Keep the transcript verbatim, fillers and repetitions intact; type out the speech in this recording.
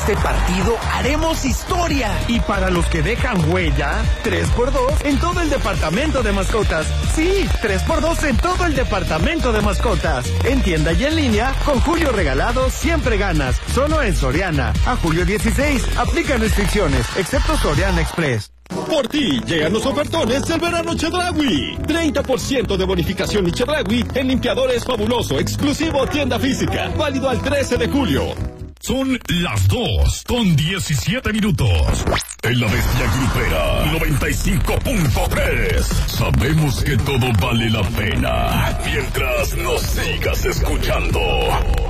este partido haremos historia. Y para los que dejan huella, tres por dos en todo el departamento de mascotas. Sí, tres por dos en todo el departamento de mascotas. En tienda y en línea, con Julio Regalado siempre ganas. Solo en Soriana. A julio dieciséis, aplican restricciones, excepto Soriana Express. Por ti llegan los ofertones del verano Chedraui. treinta por ciento de bonificación y Chedraui en limpiadores fabuloso, exclusivo tienda física. Válido al trece de julio. Son las dos con diecisiete minutos. En la Bestia Grupera noventa y cinco punto tres. Sabemos que todo vale la pena mientras nos sigas escuchando.